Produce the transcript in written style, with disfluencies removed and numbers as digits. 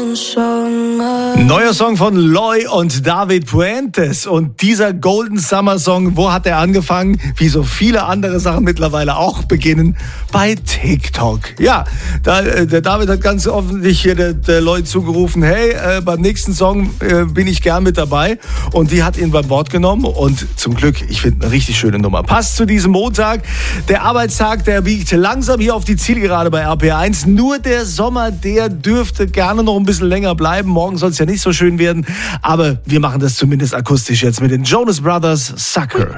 Neuer Song von Loy und David Puentes. Und dieser Golden Summer Song, wo hat er angefangen? Wie so viele andere Sachen mittlerweile auch beginnen, bei TikTok. Ja, der David hat ganz offensichtlich hier der Loy zugerufen, hey, beim nächsten Song bin ich gern mit dabei. Und die hat ihn beim Wort genommen. Und zum Glück, ich finde, eine richtig schöne Nummer. Passt zu diesem Montag. Der Arbeitstag, der biegt langsam hier auf die Zielgerade bei RPR1. Nur der Sommer, der dürfte gerne noch ein bisschen länger bleiben. Morgen soll es ja nicht so schön werden. Aber wir machen das zumindest akustisch jetzt mit den Jonas Brothers, Sucker.